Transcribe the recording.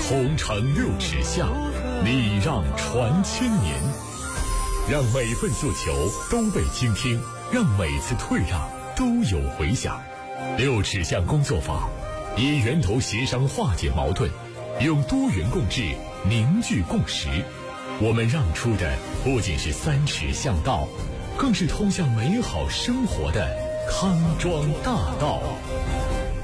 同城6尺巷，礼让传千年，让每份诉求都被倾听，让每次退让都有回响。6尺巷工作坊以源头协商化解矛盾，用多元共治凝聚共识。我们让出的不仅是3尺巷道，更是通向美好生活的康庄大道。